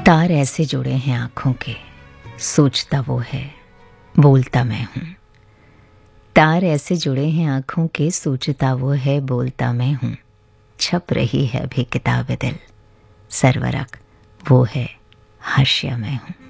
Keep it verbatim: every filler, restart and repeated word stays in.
तार ऐसे जुड़े हैं आँखों के, सोचता वो है, बोलता मैं हूँ। तार ऐसे जुड़े हैं आँखों के, सोचता वो है, बोलता मैं हूँ। छप रही है अभी किताब दिल, सरवरक वो है, हाशिया मैं हूँ।